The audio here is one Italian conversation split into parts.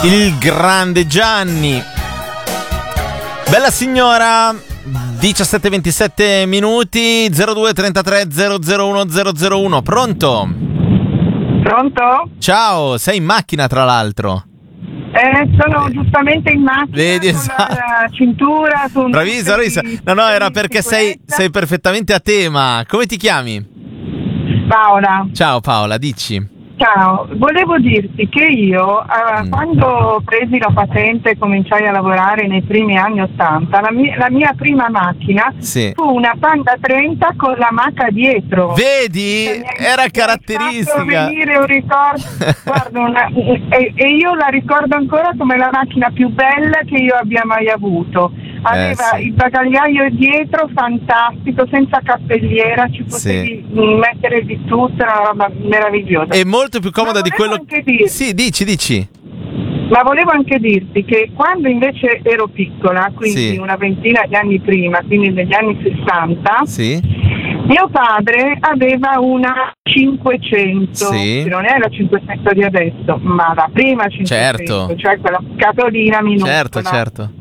il grande Gianni. Bella signora, 17:27 minuti, 0233 001 001. Pronto? Pronto? Ciao, sei in macchina tra l'altro. Sono giustamente in macchina. Vedi, con esatto. la cintura su un Bravissima. No, era perché sei perfettamente a tema. Come ti chiami? Paola. Ciao Paola, dici. Ciao, volevo dirti che io quando presi la patente e cominciai a lavorare nei primi anni '80, la mia prima macchina fu una Panda 30 con la maca dietro. Vedi? Era caratteristica. Mi ha fatto venire un ricordo, guarda, e io la ricordo ancora come la macchina più bella che io abbia mai avuto. Aveva il bagagliaio dietro fantastico, senza cappelliera, ci potevi mettere di tutto, era una roba meravigliosa. È molto più comoda di quello. Sì, dici. Ma volevo anche dirti che quando invece ero piccola, quindi una ventina di anni prima, quindi negli anni 60, mio padre aveva una 500, che non è la 500 di adesso, ma la prima 500, cioè quella scatolina minuscola. Certo.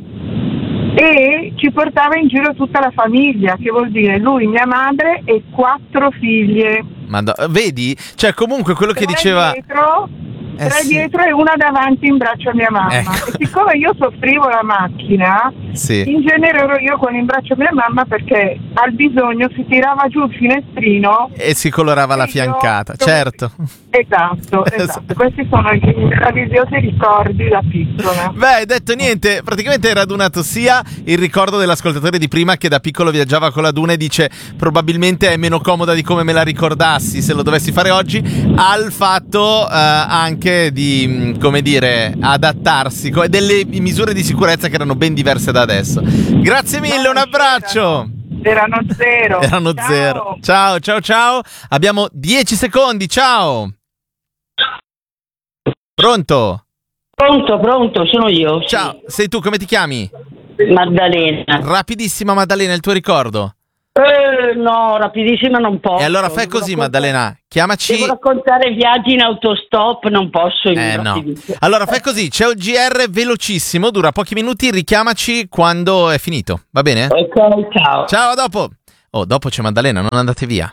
E ci portava in giro tutta la famiglia, che vuol dire lui, mia madre e 4 figlie. Vedi? Cioè comunque quello che diceva... Tre dietro e una davanti in braccio a mia mamma. Ecco. E siccome io soffrivo la macchina, in genere ero io con in braccio a mia mamma, perché al bisogno si tirava giù il finestrino e si colorava la fiancata, certo. Esatto. Questi sono i meravigliosi ricordi da piccola. Beh, hai detto niente, praticamente hai radunato sia il ricordo dell'ascoltatore di prima che da piccolo viaggiava con la Duna e dice probabilmente è meno comoda di come me la ricordassi se lo dovessi fare oggi, al fatto anche di, come dire, adattarsi, delle misure di sicurezza che erano ben diverse da adesso. Grazie mille, un abbraccio. Erano zero. Ciao. Abbiamo 10 secondi, ciao. Pronto, sono io. Ciao, sei tu, come ti chiami? Maddalena. Rapidissima Maddalena, il tuo ricordo? No, rapidissima non posso. E allora fai così Maddalena, chiamaci. Devo raccontare viaggi in autostop, non posso. No. Allora fai così, c'è un GR velocissimo, dura pochi minuti, richiamaci quando è finito, va bene? Ok, ciao. Ciao, a dopo. Dopo c'è Maddalena, non andate via.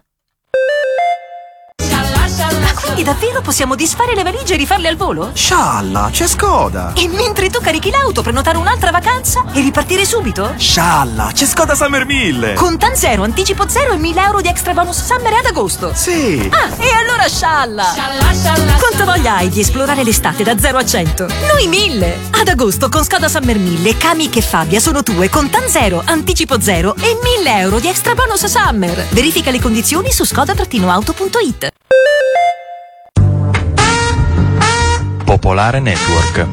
Quindi davvero possiamo disfare le valigie e rifarle al volo? Scialla, c'è Skoda! E mentre tu carichi l'auto, prenotare un'altra vacanza e ripartire subito? Scialla, c'è Skoda Summer 1000! Contan zero, anticipo zero e 1.000 euro di extra bonus summer ad agosto! Sì! E allora scialla! Quanta voglia hai di esplorare l'estate da 0 a 100? Noi 1000! Ad agosto con Skoda Summer 1000, Kamiq e Fabia sono tue, Contan zero, anticipo zero e 1.000 euro di extra bonus summer! Verifica le condizioni su skoda-auto.it. Popolare Network.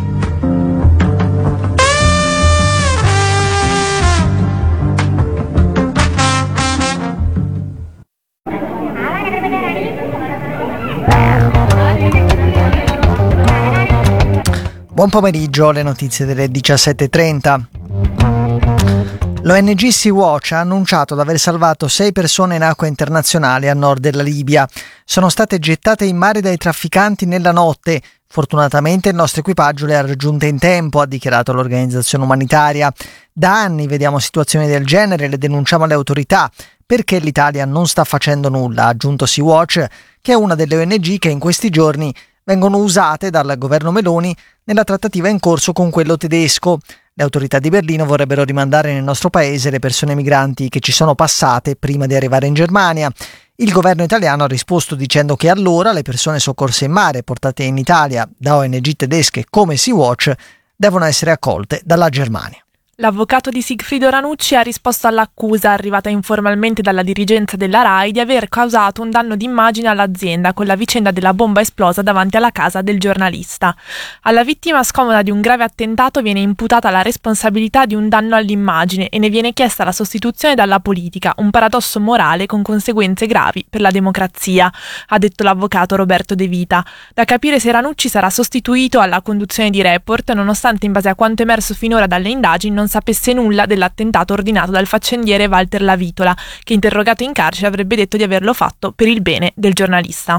Buon pomeriggio, le notizie delle 17:30. L'ONG Sea-Watch ha annunciato di aver salvato 6 persone in acque internazionali a nord della Libia. Sono state gettate in mare dai trafficanti nella notte. Fortunatamente il nostro equipaggio le ha raggiunte in tempo, ha dichiarato l'organizzazione umanitaria. Da anni vediamo situazioni del genere e le denunciamo alle autorità. Perché l'Italia non sta facendo nulla, ha aggiunto Sea-Watch, che è una delle ONG che in questi giorni vengono usate dal governo Meloni nella trattativa in corso con quello tedesco. Le autorità di Berlino vorrebbero rimandare nel nostro paese le persone migranti che ci sono passate prima di arrivare in Germania. Il governo italiano ha risposto dicendo che allora le persone soccorse in mare portate in Italia da ONG tedesche come Sea-Watch devono essere accolte dalla Germania. L'avvocato di Sigfrido Ranucci ha risposto all'accusa arrivata informalmente dalla dirigenza della RAI di aver causato un danno d'immagine all'azienda con la vicenda della bomba esplosa davanti alla casa del giornalista. Alla vittima scomoda di un grave attentato viene imputata la responsabilità di un danno all'immagine e ne viene chiesta la sostituzione dalla politica, un paradosso morale con conseguenze gravi per la democrazia, ha detto l'avvocato Roberto De Vita. Da capire se Ranucci sarà sostituito alla conduzione di Report, nonostante in base a quanto emerso finora dalle indagini non sapesse nulla dell'attentato ordinato dal faccendiere Walter Lavitola, che interrogato in carcere avrebbe detto di averlo fatto per il bene del giornalista.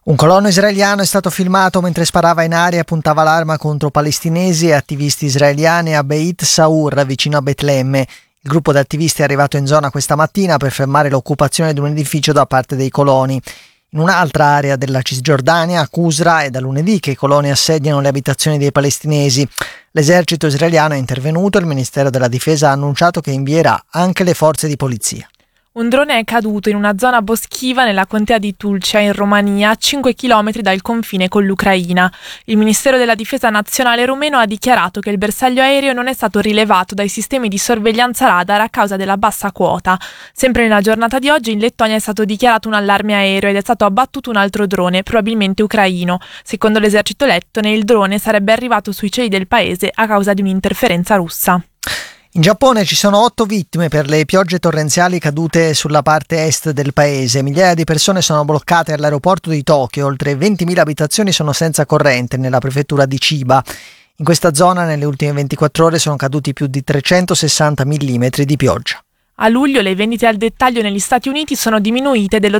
Un colono israeliano è stato filmato mentre sparava in aria e puntava l'arma contro palestinesi e attivisti israeliani a Beit Saur, vicino a Betlemme. Il gruppo di attivisti è arrivato in zona questa mattina per fermare l'occupazione di un edificio da parte dei coloni. In un'altra area della Cisgiordania, a Qusra, è da lunedì che i coloni assediano le abitazioni dei palestinesi. L'esercito israeliano è intervenuto e il Ministero della Difesa ha annunciato che invierà anche le forze di polizia. Un drone è caduto in una zona boschiva nella contea di Tulcea in Romania, a 5 km dal confine con l'Ucraina. Il Ministero della Difesa nazionale rumeno ha dichiarato che il bersaglio aereo non è stato rilevato dai sistemi di sorveglianza radar a causa della bassa quota. Sempre nella giornata di oggi in Lettonia è stato dichiarato un allarme aereo ed è stato abbattuto un altro drone, probabilmente ucraino. Secondo l'esercito lettone, il drone sarebbe arrivato sui cieli del paese a causa di un'interferenza russa. In Giappone ci sono 8 vittime per le piogge torrenziali cadute sulla parte est del paese. Migliaia di persone sono bloccate all'aeroporto di Tokyo, oltre 20.000 abitazioni sono senza corrente nella prefettura di Chiba. In questa zona nelle ultime 24 ore sono caduti più di 360 mm di pioggia. A luglio le vendite al dettaglio negli Stati Uniti sono diminuite dello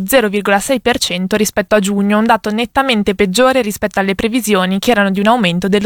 0,6% rispetto a giugno, un dato nettamente peggiore rispetto alle previsioni che erano di un aumento dello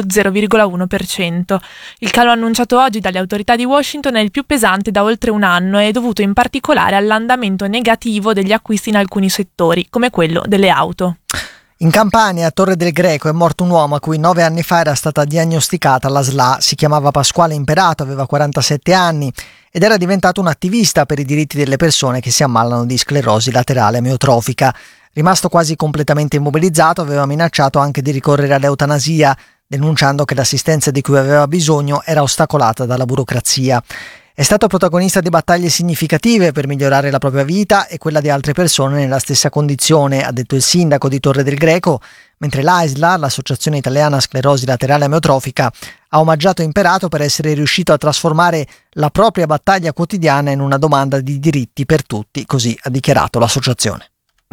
0,1%. Il calo annunciato oggi dalle autorità di Washington è il più pesante da oltre un anno e è dovuto in particolare all'andamento negativo degli acquisti in alcuni settori, come quello delle auto. In Campania, a Torre del Greco, è morto un uomo a cui 9 anni fa era stata diagnosticata la SLA. Si chiamava Pasquale Imperato, aveva 47 anni ed era diventato un attivista per i diritti delle persone che si ammalano di sclerosi laterale amiotrofica. Rimasto quasi completamente immobilizzato, aveva minacciato anche di ricorrere all'eutanasia, denunciando che l'assistenza di cui aveva bisogno era ostacolata dalla burocrazia. È stato protagonista di battaglie significative per migliorare la propria vita e quella di altre persone nella stessa condizione, ha detto il sindaco di Torre del Greco, mentre l'AISLA, l'Associazione Italiana Sclerosi Laterale Amiotrofica, ha omaggiato Imperato per essere riuscito a trasformare la propria battaglia quotidiana in una domanda di diritti per tutti, così ha dichiarato l'associazione.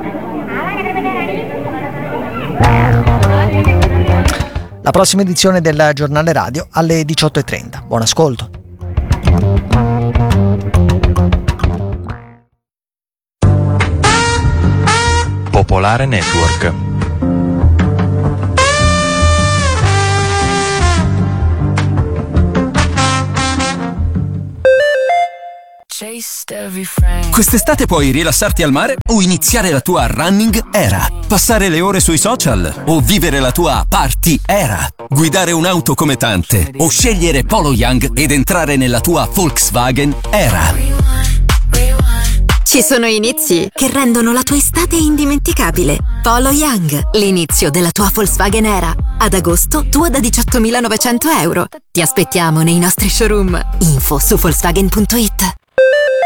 La prossima edizione del Giornale Radio alle 18:30. Buon ascolto. Popolare Network. Quest'estate puoi rilassarti al mare o iniziare la tua running era, passare le ore sui social o vivere la tua party era, guidare un'auto come tante o scegliere Polo Young ed entrare nella tua Volkswagen era. Ci sono inizi che rendono la tua estate indimenticabile. Polo Young, l'inizio della tua Volkswagen era. Ad agosto, tua da 18.900 euro. Ti aspettiamo nei nostri showroom. Info su Volkswagen.it.